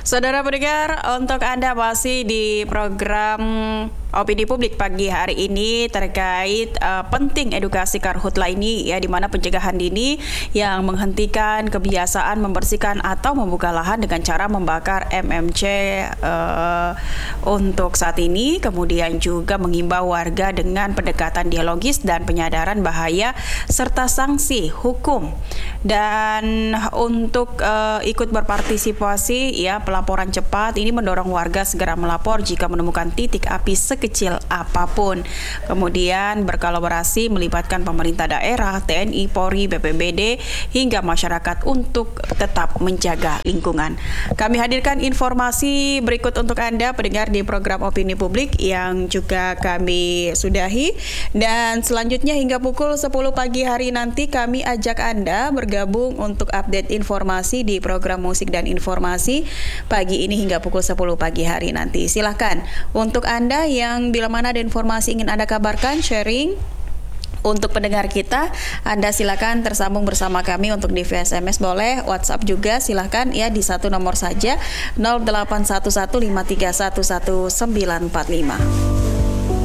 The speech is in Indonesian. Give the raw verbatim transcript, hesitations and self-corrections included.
Saudara pendengar, untuk Anda masih di program Opini Publik pagi hari ini terkait uh, penting edukasi karhutla ini, ya, di mana pencegahan dini yang menghentikan kebiasaan membersihkan atau membuka lahan dengan cara membakar M M C uh, untuk saat ini, kemudian juga mengimbau warga dengan pendekatan dialogis dan penyadaran bahaya serta sanksi hukum. Dan untuk uh, ikut berpartisipasi, ya, pelaporan cepat ini mendorong warga segera melapor jika menemukan titik api sekecil apapun. Kemudian berkolaborasi melibatkan pemerintah daerah, T N I, Polri, B P B D hingga masyarakat untuk tetap menjaga lingkungan. Kami hadirkan informasi berikut untuk Anda pendengar di program Opini Publik yang juga kami sudahi, dan selanjutnya hingga pukul sepuluh pagi hari nanti kami ajak Anda bergabung untuk update informasi di program Musik dan Informasi pagi ini hingga pukul sepuluh pagi hari nanti. Silahkan untuk Anda yang bila mana ada informasi ingin Anda kabarkan, sharing. Untuk pendengar kita, Anda silakan tersambung bersama kami untuk di via S M S boleh, WhatsApp juga silakan, ya, di satu nomor saja nol delapan satu satu lima tiga satu satu sembilan empat lima.